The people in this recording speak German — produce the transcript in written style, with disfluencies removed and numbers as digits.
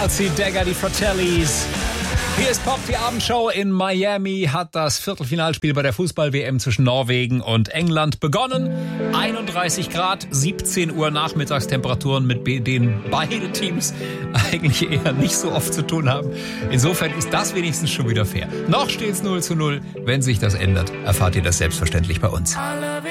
Chelsea Dagger, die Fratellis. Hier ist Pop, die Abendshow. In Miami hat das Viertelfinalspiel bei der Fußball-WM zwischen Norwegen und England begonnen. 31 Grad, 17 Uhr Nachmittagstemperaturen, mit denen beide Teams eigentlich eher nicht so oft zu tun haben. Insofern ist das wenigstens schon wieder fair. Noch steht's 0:0. Wenn sich das ändert, erfahrt ihr das selbstverständlich bei uns.